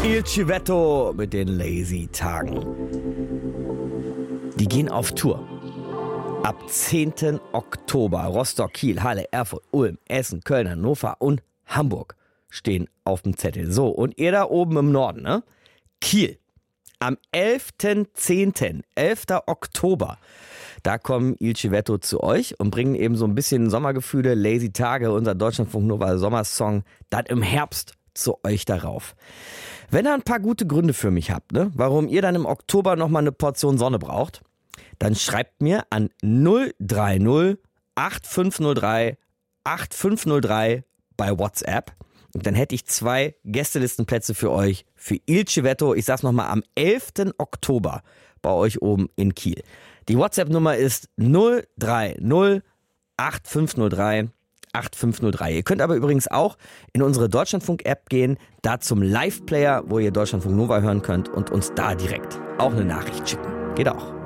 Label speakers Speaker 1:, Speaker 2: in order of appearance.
Speaker 1: Il Civetto mit den Lazy Tagen. Die gehen auf Tour. Ab 10. Oktober. Rostock, Kiel, Halle, Erfurt, Ulm, Essen, Köln, Hannover und Hamburg stehen auf dem Zettel. So, und ihr da oben im Norden, ne? Kiel. Am 11.10., 11. Oktober, da kommen Il Civetto zu euch und bringen eben so ein bisschen Sommergefühle, Lazy Tage, unser Deutschlandfunk Nova Sommersong, dann im Herbst zu euch darauf. Wenn ihr ein paar gute Gründe für mich habt, ne, warum ihr dann im Oktober nochmal eine Portion Sonne braucht, dann schreibt mir an 030 8503 8503 bei WhatsApp. Und dann hätte ich 2 Gästelistenplätze für euch für Il Civetto. Ich sag's nochmal, am 11. Oktober bei euch oben in Kiel. Die WhatsApp-Nummer ist 030 8503 8503. Ihr könnt aber übrigens auch in unsere Deutschlandfunk-App gehen, da zum Live-Player, wo ihr Deutschlandfunk Nova hören könnt und uns da direkt auch eine Nachricht schicken. Geht auch.